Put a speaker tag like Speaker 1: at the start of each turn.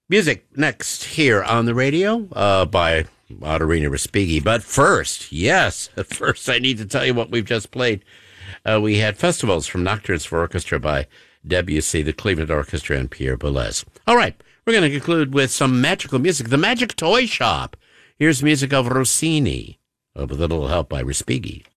Speaker 1: Music next here on the radio by Ottorino Respighi. But first, first I need to tell you what we've just played. We had Festivals from Nocturnes for Orchestra by Debussy, the Cleveland Orchestra, and Pierre Boulez. All right, we're going to conclude with some magical music. The Magic Toy Shop. Here's music of Rossini, with a little help by Respighi.